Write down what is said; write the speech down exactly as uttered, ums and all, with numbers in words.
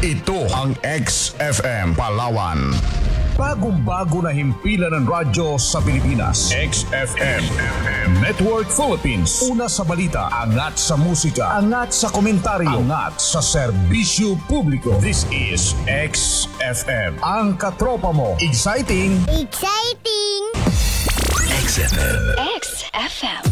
Ito ang X F M Palawan. Bagong-bago na himpilan ng radyo sa Pilipinas. X F M Network Philippines. Una sa balita, angat sa musika, angat sa komentaryo, angat sa serbisyo publiko. This is X F M. Ang katropa mo. Exciting! Exciting! X F M. X F M.